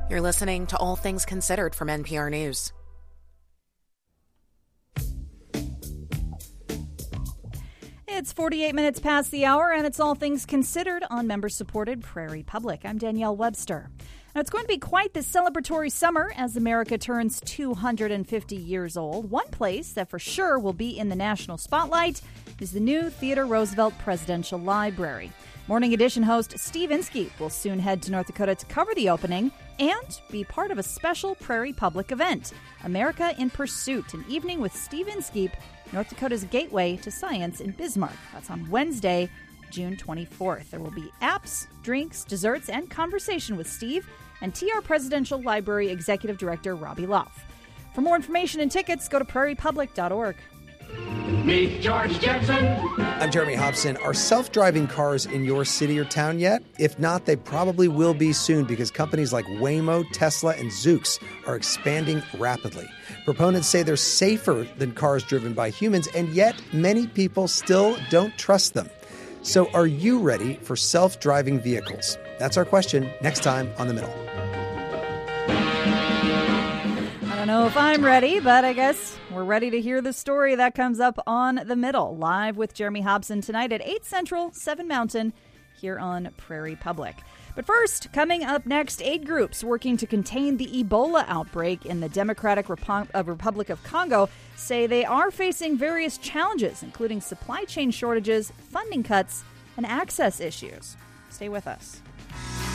You're listening to All Things Considered from NPR News. It's 48 minutes past the hour, and it's All Things Considered on member-supported Prairie Public. I'm Danielle Webster. Now, it's going to be quite the celebratory summer as America turns 250 years old. One place that for sure will be in the national spotlight is the new Theodore Roosevelt Presidential Library. Morning Edition host Steve Inskeep will soon head to North Dakota to cover the opening and be part of a special Prairie Public event, America in Pursuit, an evening with Steve Inskeep, North Dakota's gateway to science in Bismarck. That's on Wednesday, June 24th. There will be apps, drinks, desserts, and conversation with Steve and TR Presidential Library Executive Director Robbie Loff. For more information and tickets, go to prairiepublic.org. Meet George Jetson. I'm Jeremy Hobson. Are self-driving cars in your city or town yet? If not, they probably will be soon because companies like Waymo, Tesla, and Zoox are expanding rapidly. Proponents say they're safer than cars driven by humans, and yet many people still don't trust them. So are you ready for self-driving vehicles? That's our question next time on The Middle. I don't know if I'm ready, but I guess we're ready to hear the story that comes up on The Middle, live with Jeremy Hobson tonight at 8 Central, 7 Mountain, here on Prairie Public. But first, coming up next, aid groups working to contain the Ebola outbreak in the Democratic Republic of Congo say they are facing various challenges, including supply chain shortages, funding cuts, and access issues. Stay with us.